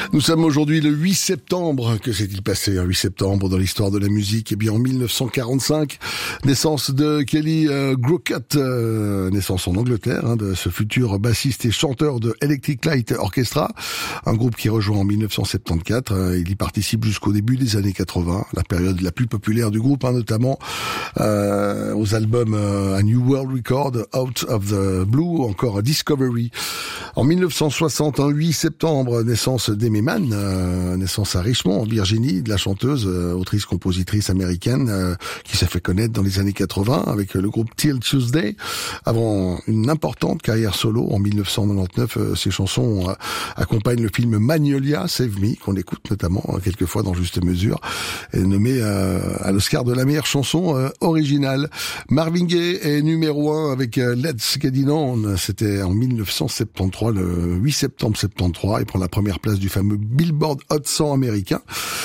Nous sommes aujourd'hui le 8 septembre. Que s'est-il passé un 8 septembre dans l'histoire de la musique? Eh bien, en 1945, naissance de Kelly Crockett, naissance en Angleterre, de ce futur bassiste et chanteur de Electric Light Orchestra, un groupe qui rejoint en 1974. Il y participe jusqu'au début des années 80, la période la plus populaire du groupe, notamment aux albums A New World Record, Out of the Blue, encore Discovery. En 1960, un 8 septembre, naissance d'Amy Mann, naissance à Richmond, en Virginie, de la chanteuse, autrice-compositrice américaine qui s'est fait connaître dans les années 80 avec le groupe Till Tuesday, avant une importante carrière solo. En 1999, ses chansons accompagnent le film Magnolia, Save Me, qu'on écoute notamment quelquefois dans Juste Mesure, et nommé à l'Oscar de la meilleure chanson originale. Marvin Gaye est numéro 1 avec Let's Get It On, c'était en 1973, le 8 septembre 73, il prend la première place du fameux Billboard Hot 100 américain.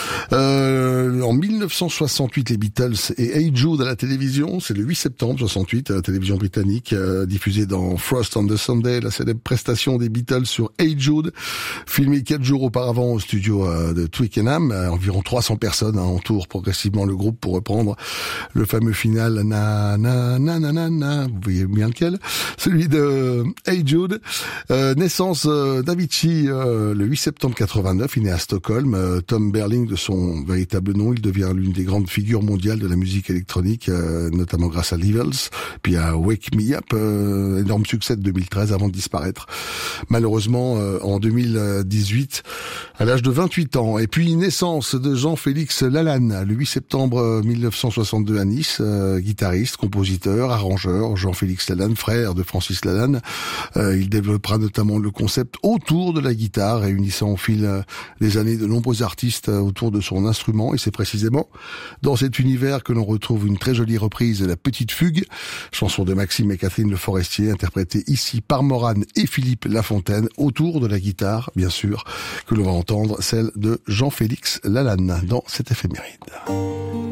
En 1968, les Beatles et Hey Jude à la télévision, c'est le 8 septembre 68 à la télévision britannique, diffusé dans Frost on the Sunday, la célèbre prestation des Beatles sur Hey Jude, filmée 4 jours auparavant au studio de Twickenham. Environ 300 personnes entourent progressivement le groupe pour reprendre le fameux final na na na na na na, vous voyez bien lequel, celui de Hey Jude. Naissance d'Avicii le 8 septembre 89, il est né à Stockholm. Tom Berling de son véritable nom, il devient l'une des grandes figures mondiales de la musique électronique, notamment grâce à Levels, puis à Wake Me Up, énorme succès de 2013 avant de disparaître malheureusement en 2018 à l'âge de 28 ans. Et puis naissance de Jean-Félix Lalanne le 8 septembre 1962 à Nice, guitariste, compositeur, arrangeur. Jean-Félix Lalanne, frère de Francis Lalanne, il développera notamment le concept autour de la guitare, réunissant au fil des années de nombreux artistes autour de son instrument, et c'est précisément dans cet univers que l'on retrouve une très jolie reprise de La Petite Fugue, chanson de Maxime et Catherine Le Forestier, interprétée ici par Morane et Philippe Lafontaine, autour de la guitare, bien sûr, que l'on va entendre, celle de Jean-Félix Lalanne dans cette éphéméride.